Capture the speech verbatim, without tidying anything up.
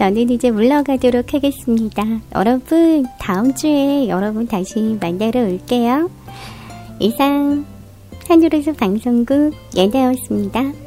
저는 이제 물러가도록 하겠습니다. 여러분, 다음 주에 여러분 다시 만나러 올게요. 이상 한유레스 방송국 예나였습니다.